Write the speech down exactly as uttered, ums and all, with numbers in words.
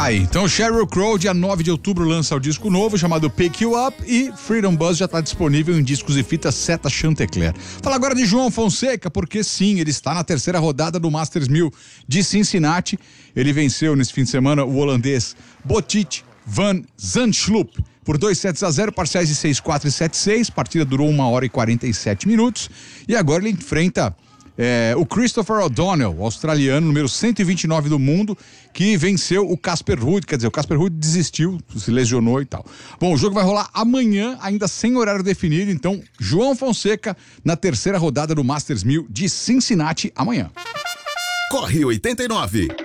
Aí, então Sheryl Crow, dia nove de outubro, lança o disco novo chamado Pick You Up e Freedom Buzz já está disponível em discos e fitas Seta Chantecler. Fala agora de João Fonseca, porque sim, ele está na terceira rodada do Masters mil de Cincinnati. Ele venceu nesse fim de semana o holandês Botic van Zandschulp por dois sets a zero, parciais de seis quatro e sete seis. A partida durou uma hora e quarenta e sete minutos e agora ele enfrenta É, o Christopher O'Donnell, australiano, número cento e vinte e nove do mundo, que venceu o Casper Ruud. Quer dizer, o Casper Ruud desistiu, se lesionou e tal. Bom, o jogo vai rolar amanhã, ainda sem horário definido. Então, João Fonseca na terceira rodada do Masters mil de Cincinnati amanhã. Corre oitenta e nove.